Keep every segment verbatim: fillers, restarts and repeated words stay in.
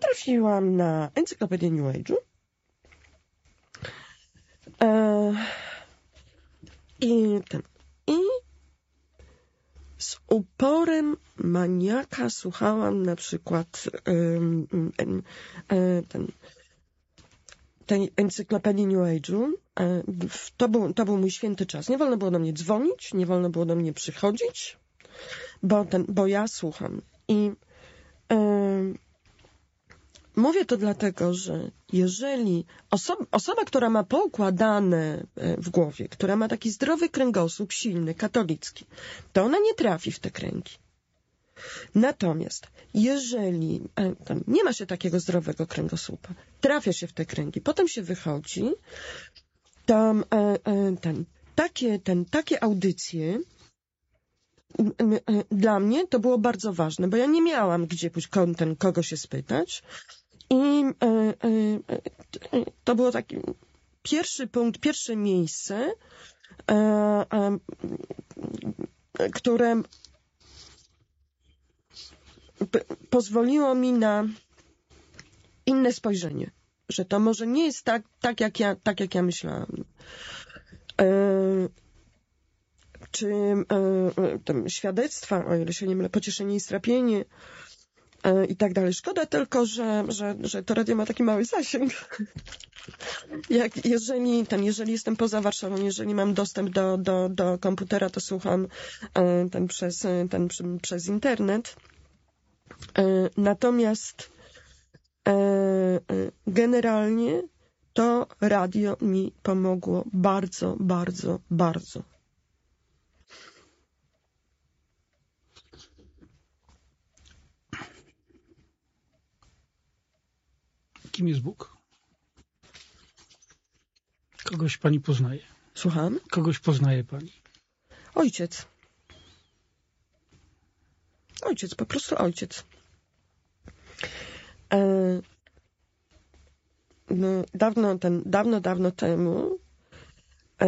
natrafiłam na encyklopedię New Age'u e, i ten i z uporem maniaka słuchałam na przykład um, um, ten tej encyklopedii New Age'u. To był, to był mój święty czas. Nie wolno było do mnie dzwonić, nie wolno było do mnie przychodzić, bo, ten, bo ja słucham. I yy, mówię to dlatego, że jeżeli osoba, osoba, która ma poukładane w głowie, która ma taki zdrowy kręgosłup, silny, katolicki, to ona nie trafi w te kręgi. Natomiast jeżeli tam nie ma się takiego zdrowego kręgosłupa, trafia się w te kręgi, potem się wychodzi, to ten, takie, ten, takie audycje dla mnie to było bardzo ważne, bo ja nie miałam gdzie pójść, ten, kogo się spytać i to było taki pierwszy punkt, pierwsze miejsce, które pozwoliło mi na inne spojrzenie, że to może nie jest tak, tak, jak, ja, tak jak ja myślałam. E, czy e, tam świadectwa, o ile się nie mylę, pocieszenie i strapienie e, i tak dalej. Szkoda tylko, że, że, że to radio ma taki mały zasięg. Jak, jeżeli, ten, jeżeli jestem poza Warszawą, jeżeli mam dostęp do, do, do komputera, to słucham e, ten, przez, ten, przez internet. Natomiast generalnie to radio mi pomogło bardzo, bardzo, bardzo. Kim jest Bóg? Kogoś pani poznaje? Słucham? Kogoś poznaje pani? Ojciec. Ojciec, po prostu ojciec. E, no, dawno, ten, dawno, dawno temu e,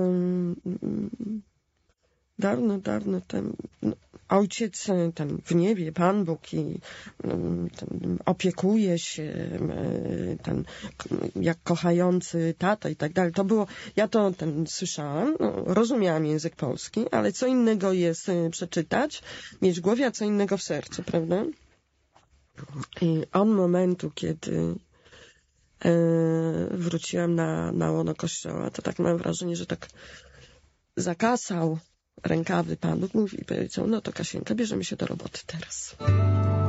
dawno, dawno temu no, ojciec ten w niebie, Pan Bóg i ten, opiekuje się ten, jak kochający tata i tak dalej. To było, ja to ten słyszałam, no, rozumiałam język polski, ale co innego jest przeczytać, mieć w głowie, a co innego w sercu, prawda? I od momentu, kiedy e, wróciłam na, na łono Kościoła, to tak mam wrażenie, że tak zakasał rękawy Pan Bóg, mówi i powiedział, no to Kasienka, bierzemy się do roboty teraz.